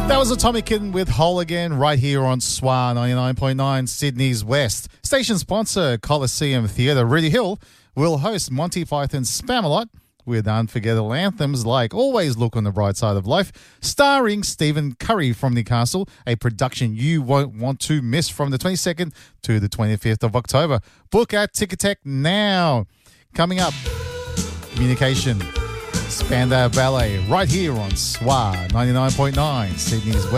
That was Atomican with Whole Again right here on SWA 99.9 Sydney's West. Station sponsor Coliseum Theatre Rooty Hill will host Monty Python's Spamalot with unforgettable anthems like Always Look on the Bright Side of Life, starring Stephen Curry from Newcastle, a production you won't want to miss from the 22nd to the 25th of October. Book at Ticketek now. Coming up, Communication, Spandau Ballet, right here on SWA 99.9 Sydney's West.